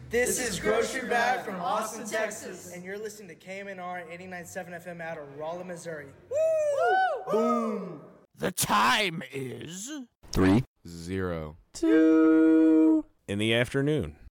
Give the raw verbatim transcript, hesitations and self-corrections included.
This is Grocery Bag from Austin, Texas. And you're listening to K M N R eighty-nine point seven F M out of Rolla, Missouri. Woo! Boom! The time is... Three. Zero. Two. In the afternoon.